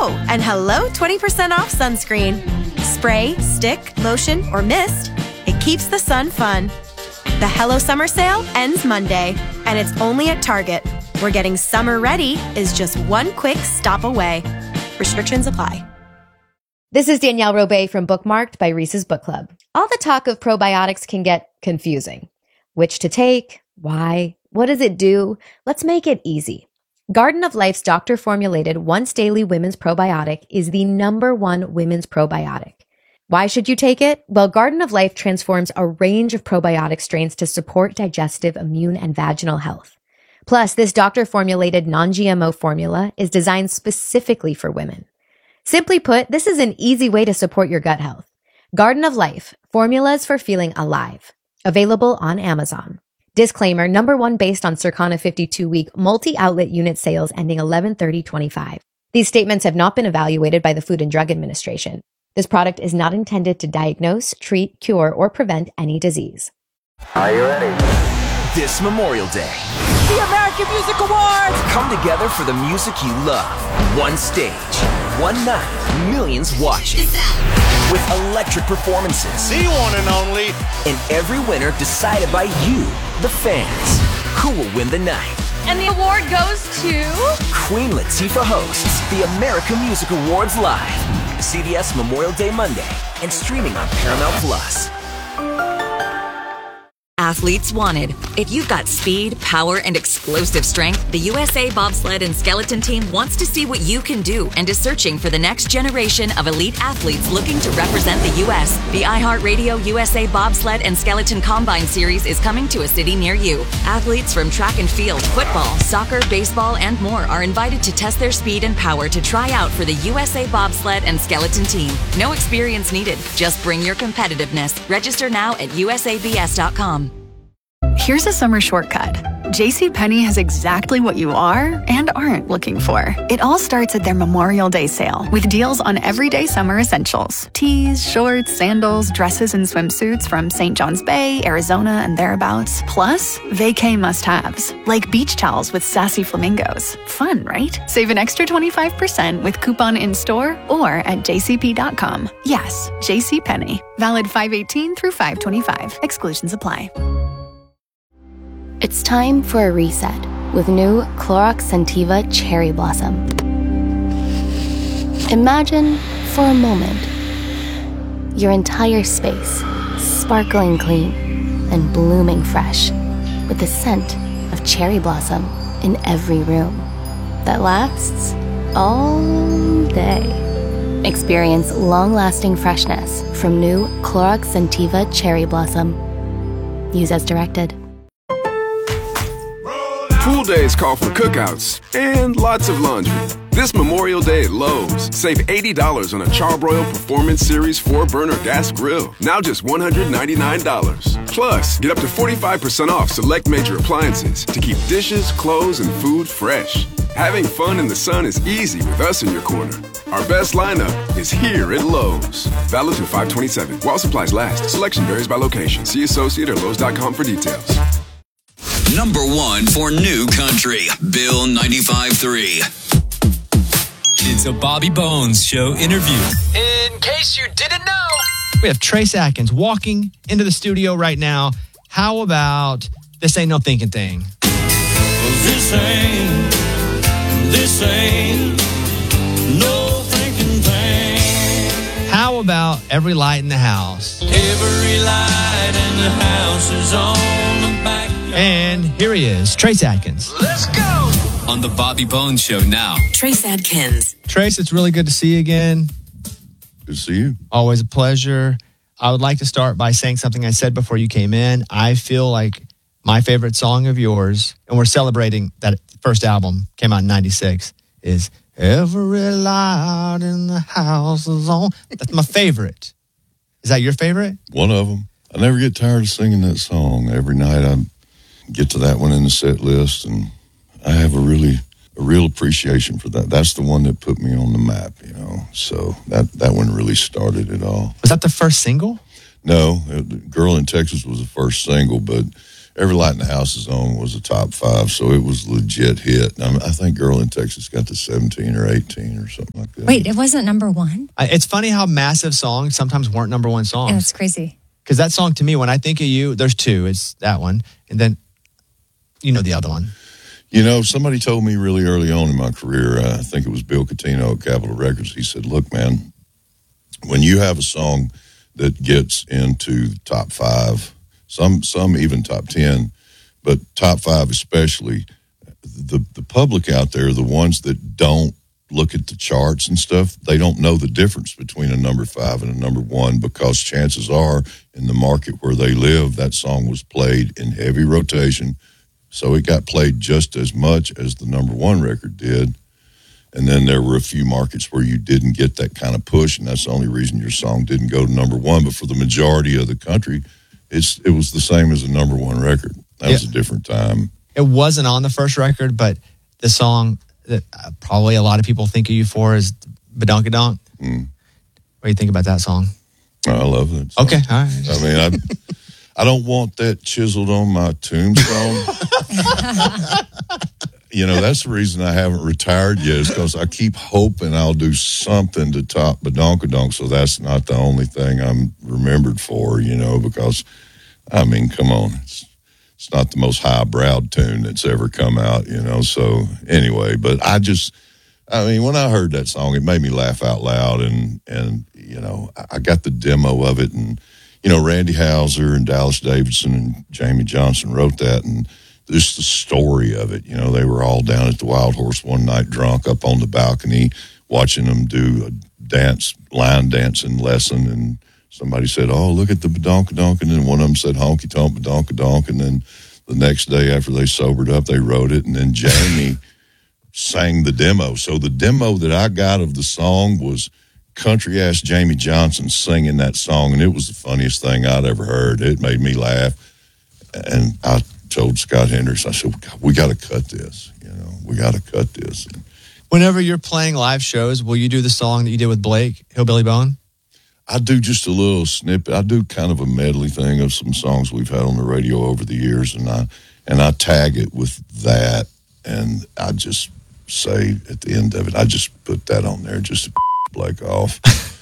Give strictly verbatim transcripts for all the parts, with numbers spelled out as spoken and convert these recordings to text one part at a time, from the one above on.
Oh, and hello twenty percent off sunscreen. Spray, stick, lotion, or mist, it keeps the sun fun. The Hello Summer sale ends Monday, and it's only at Target, where getting summer ready is just one quick stop away. Restrictions apply. This is Danielle Robay from Bookmarked by Reese's Book Club. All the talk of probiotics can get confusing. Which to take? Why? What does it do? Let's make it easy. Garden of Life's doctor-formulated once-daily women's probiotic is the number one women's probiotic. Why should you take it? Well, Garden of Life transforms a range of probiotic strains to support digestive, immune, and vaginal health. Plus, this doctor-formulated non-G M O formula is designed specifically for women. Simply put, this is an easy way to support your gut health. Garden of Life, formulas for feeling alive. Available on Amazon. Disclaimer, number one based on Circana fifty-two week multi-outlet unit sales ending eleven thirty twenty-five. These statements have not been evaluated by the Food and Drug Administration. This product is not intended to diagnose, treat, cure, or prevent any disease. Are you ready? This Memorial Day, the American Music Awards come together for the music you love. One stage, one night, millions watching. With electric performances. The one and only. And every winner decided by you, the fans. Who will win the night? And the award goes to... Queen Latifah hosts the American Music Awards live. C B S Memorial Day Monday and streaming on Paramount Plus. Athletes wanted. If you've got speed, power, and explosive strength, the U S A Bobsled and Skeleton Team wants to see what you can do and is searching for the next generation of elite athletes looking to represent the U S The iHeartRadio U S A Bobsled and Skeleton Combine Series is coming to a city near you. Athletes from track and field, football, soccer, baseball, and more are invited to test their speed and power to try out for the U S A Bobsled and Skeleton Team. No experience needed. Just bring your competitiveness. Register now at U S A B S dot com. Here's a summer shortcut. JCPenney has exactly what you are and aren't looking for. It all starts at their Memorial Day sale with deals on everyday summer essentials. Tees, shorts, sandals, dresses, and swimsuits from Saint John's Bay, Arizona, and thereabouts. Plus, vacay must-haves, like beach towels with sassy flamingos. Fun, right? Save an extra twenty-five percent with coupon in-store or at j c p dot com. Yes, JCPenney. Valid five eighteen through five twenty-five. Exclusions apply. It's time for a reset with new Clorox Scentiva Cherry Blossom. Imagine, for a moment, your entire space sparkling clean and blooming fresh with the scent of cherry blossom in every room that lasts all day. Experience long-lasting freshness from new Clorox Scentiva Cherry Blossom. Use as directed. Pool days call for cookouts and lots of laundry. This Memorial Day at Lowe's, save eighty dollars on a Charbroil Performance Series four burner gas grill, now just one hundred ninety-nine dollars. Plus, get up to forty-five percent off select major appliances to keep dishes, clothes, and food fresh. Having fun in the sun is easy with us in your corner. Our best lineup is here at Lowe's. Valid through five twenty-seven. While supplies last. Selection varies by location. See associate or lowes dot com for details. Number one for new country, Bill ninety-five point three. It's a Bobby Bones Show interview. In case you didn't know, we have Trace Adkins walking into the studio right now. How about This Ain't No Thinking Thing? Well, this ain't, this ain't no thinking thing. How about Every Light in the House? Every light in the house is on the back. And here he is, Trace Adkins. Let's go! On the Bobby Bones Show now. Trace Adkins. Trace, it's really good to see you again. Good to see you. Always a pleasure. I would like to start by saying something I said before you came in. I feel like my favorite song of yours, and we're celebrating that first album, came out in ninety-six, is Every Light in the House is On. That's my favorite. Is that your favorite? One of them. I never get tired of singing that song. Every night I get to that one in the set list, and I have a really a real appreciation for that. That's the one that put me on the map, you know. So that, that one really started it all. Was that the first single? No, it, Girl in Texas was the first single, but Every Light in the House Is On was a top five, so it was a legit hit. I, mean, I think Girl in Texas got to seventeen or eighteen or something like that. Wait, it wasn't number one? I, it's funny how massive songs sometimes weren't number one songs. Yeah, it's crazy. Because that song, to me, when I think of you, there's two. It's that one, and then you know the other one. You know, somebody told me really early on in my career, uh, I think it was Bill Catino at Capitol Records, he said, look, man, when you have a song that gets into the top five, some some even top ten, but top five especially, the, the public out there, the ones that don't look at the charts and stuff, they don't know the difference between a number five and a number one, because chances are in the market where they live, that song was played in heavy rotation. So it got played just as much as the number one record did. And then there were a few markets where you didn't get that kind of push, and that's the only reason your song didn't go to number one. But for the majority of the country, it's it was the same as a number one record. That yeah. was a different time. It wasn't on the first record, but the song that probably a lot of people think of you for is Badonkadonk. Mm. What do you think about that song? I love that song. Okay, all right. I mean, I... I don't want that chiseled on my tombstone. You know, that's the reason I haven't retired yet, is because I keep hoping I'll do something to top Badonkadonk, so that's not the only thing I'm remembered for, you know, because, I mean, come on, it's, it's not the most high-browed tune that's ever come out, you know, so anyway, but I just, I mean, when I heard that song, it made me laugh out loud, and, and you know, I got the demo of it, and you know, Randy Houser and Dallas Davidson and Jamie Johnson wrote that, and just the story of it. You know, they were all down at the Wild Horse one night drunk up on the balcony watching them do a dance, line dancing lesson, and somebody said, oh, look at the badonkadonk, and then one of them said honky-tonk badonkadonk, and then the next day after they sobered up, they wrote it, and then Jamie sang the demo. So the demo that I got of the song was country-ass Jamie Johnson singing that song, and it was the funniest thing I'd ever heard. It made me laugh, and I told Scott Hendricks, I said, we got to cut this, you know, we got to cut this. Whenever you're playing live shows, will you do the song that you did with Blake, Hillbilly Bone? I do just a little snippet. I do kind of a medley thing of some songs we've had on the radio over the years, and I and I tag it with that, and I just say at the end of it, I just put that on there just to Blake off.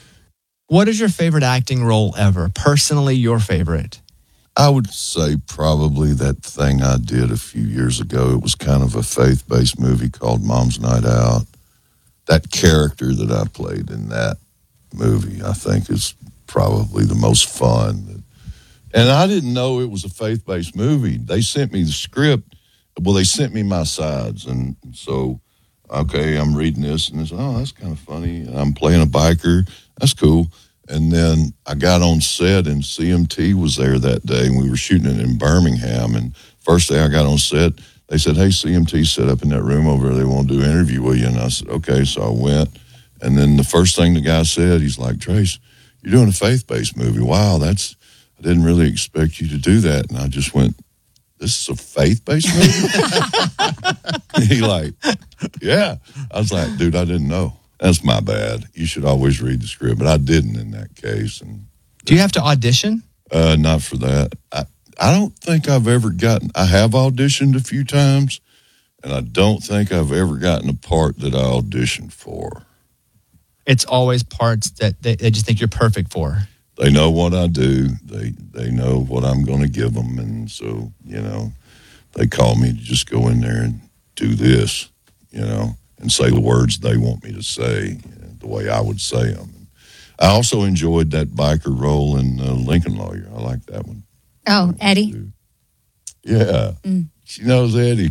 What is your favorite acting role ever? Personally, your favorite? I would say probably that thing I did a few years ago. It was kind of a faith-based movie called Mom's Night Out. That character that I played in that movie, I think, is probably the most fun. And I didn't know it was a faith-based movie. They sent me the script. Well, they sent me my sides, and so, okay, I'm reading this, and it's, oh, that's kind of funny. And I'm playing a biker. That's cool. And then I got on set, and C M T was there that day, and we were shooting it in Birmingham. And first day I got on set, they said, hey, C M T set up in that room over there. They want to do an interview with you. And I said, okay. So I went. And then the first thing the guy said, he's like, Trace, you're doing a faith-based movie. Wow, that's, I didn't really expect you to do that. And I just went, this is a faith-based movie? He like, yeah. I was like, dude, I didn't know. That's my bad. You should always read the script, but I didn't in that case. And do you have to audition? Uh, not for that. I, I don't think I've ever gotten, I have auditioned a few times, and I don't think I've ever gotten a part that I auditioned for. It's always parts that they, they just think you're perfect for. They know what I do. They they know what I'm going to give them, and so, you know, they call me to just go in there and do this, you know, and say the words they want me to say, you know, the way I would say them. I also enjoyed that biker role in uh, Lincoln Lawyer. I like that one. Oh, Eddie? Yeah. Mm. She knows Eddie.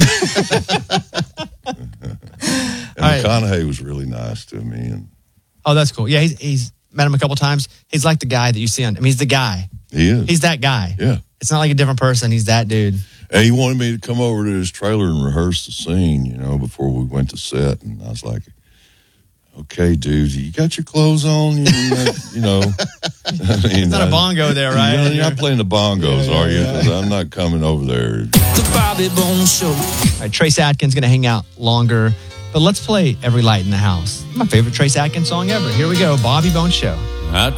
And right. McConaughey was really nice to me. And oh, that's cool. Yeah, he's, he's met him a couple times. He's like the guy that you see on, I mean, he's the guy. He is. He's that guy. Yeah. It's not like a different person. He's that dude. And he wanted me to come over to his trailer and rehearse the scene, you know, before we went to set. And I was like, okay, dude, you got your clothes on? You, you know. I mean, it's not a bongo there, right? You know, you're not playing the bongos, yeah, yeah, are you? Because yeah. I'm not coming over there. The Bobby Bones Show. All right, Trace Adkins going to hang out longer. But let's play Every Light in the House. My favorite Trace Adkins song ever. Here we go, Bobby Bones Show. I